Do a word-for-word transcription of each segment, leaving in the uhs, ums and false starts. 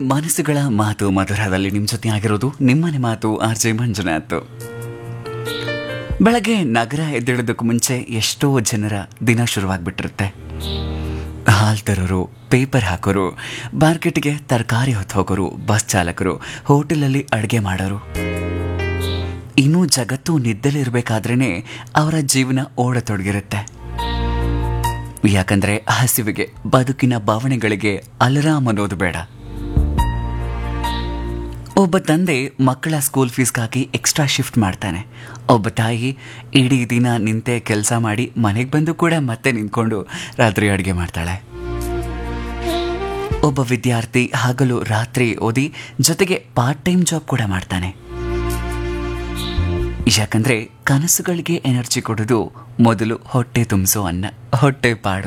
ಮನಸ್ಸುಗಳ ಮಾತು ಮಧುರದಲ್ಲಿ ನಿಮ್ಮ ಜೊತೆ ಆಗಿರೋದು ನಿಮ್ಮನೆ ಮಾತು ಆರ್ ಜೆ ಮಂಜುನಾಥ್. ಬೆಳಗ್ಗೆ ನಗರ ಎದ್ದೇಳೋದಕ್ಕೂ ಮುಂಚೆ ಎಷ್ಟೋ ಜನರ ದಿನ ಶುರುವಾಗ್ಬಿಟ್ಟಿರುತ್ತೆ. ಹಾಲು ತರೋರು, ಪೇಪರ್ ಹಾಕೋರು, ಮಾರ್ಕೆಟ್ಗೆ ತರಕಾರಿ ಹೊತ್ತು ಹೋಗೋರು, ಬಸ್ ಚಾಲಕರು, ಹೋಟೆಲಲ್ಲಿ ಅಡುಗೆ ಮಾಡೋರು. ಇನ್ನೂ ಜಗತ್ತು ನಿದ್ದೆಲಿರಬೇಕಾದ್ರೇ ಅವರ ಜೀವನ ಓಡತೊಡಗಿರುತ್ತೆ. ಯಾಕಂದ್ರೆ ಹಸಿವಿಗೆ, ಬದುಕಿನ ಭಾವನೆಗಳಿಗೆ ಅಲರಾಮ್ ಅನ್ನೋದು ಬೇಡ. ಒಬ್ಬ ತಂದೆ ಮಕ್ಕಳ ಸ್ಕೂಲ್ ಫೀಸ್ಗಾಗಿ ಎಕ್ಸ್ಟ್ರಾ ಶಿಫ್ಟ್ ಮಾಡ್ತಾನೆ. ಒಬ್ಬ ತಾಯಿ ಇಡೀ ದಿನ ನಿಂತೆ ಕೆಲಸ ಮಾಡಿ ಮನೆಗೆ ಬಂದು ಕೂಡ ಮತ್ತೆ ನಿಂತ್ಕೊಂಡು ರಾತ್ರಿ ಅಡುಗೆ ಮಾಡ್ತಾಳೆ. ಒಬ್ಬ ವಿದ್ಯಾರ್ಥಿ ಹಗಲು ರಾತ್ರಿ ಓದಿ ಜೊತೆಗೆ ಪಾರ್ಟ್ ಟೈಮ್ ಜಾಬ್ ಕೂಡ ಮಾಡ್ತಾನೆ. ಯಾಕಂದ್ರೆ ಕನಸುಗಳಿಗೆ ಎನರ್ಜಿ ಕೊಡೋದು ಮೊದಲು ಹೊಟ್ಟೆ ತುಂಬಿಸೋ ಅನ್ನ, ಹೊಟ್ಟೆ ಪಾಡು.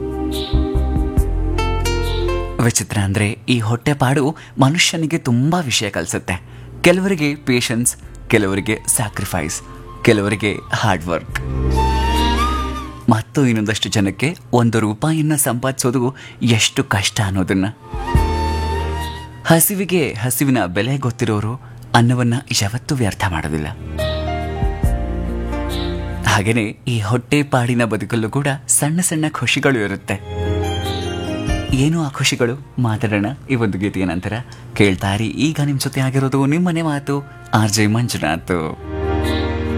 ವಿಚಿತ್ರ ಅಂದ್ರೆ ಈ ಹೊಟ್ಟೆ ಪಾಡು ಮನುಷ್ಯನಿಗೆ ತುಂಬಾ ವಿಷಯ ಕಲಿಸುತ್ತೆ. ಕೆಲವರಿಗೆ ಪೇಷನ್ಸ್, ಕೆಲವರಿಗೆ ಸ್ಯಾಕ್ರಿಫೈಸ್, ಕೆಲವರಿಗೆ ಹಾರ್ಡ್ ವರ್ಕ್, ಮತ್ತು ಇನ್ನೊಂದಷ್ಟು ಜನಕ್ಕೆ ಒಂದು ರೂಪಾಯಿಯನ್ನ ಸಂಪಾದಿಸೋದು ಎಷ್ಟು ಕಷ್ಟ ಅನ್ನೋದನ್ನ. ಹಸಿವಿಗೆ ಹಸಿವಿನ ಬೆಲೆ ಗೊತ್ತಿರೋರು ಅನ್ನವನ್ನ ಯಾವತ್ತೂ ವ್ಯರ್ಥ ಮಾಡೋದಿಲ್ಲ. ಹಾಗೇನೆ ಈ ಹೊಟ್ಟೆ ಪಾಡಿನ ಬದುಕಲ್ಲೂ ಕೂಡ ಸಣ್ಣ ಸಣ್ಣ ಖುಷಿಗಳು ಇರುತ್ತೆ. ಏನು ಆ ಖುಷಿಗಳು ಮಾತಾಡೋಣ ಈ ಒಂದು ಗೀತೆಯ ನಂತರ. ಕೇಳ್ತಾರಿ ಈಗ ನಿಮ್ಮ ಜೊತೆ ಆಗಿರೋದು ನಿಮ್ಮನೆ ಮಾತು ಆರ್ ಜೆ ಮಂಜುನಾಥ್.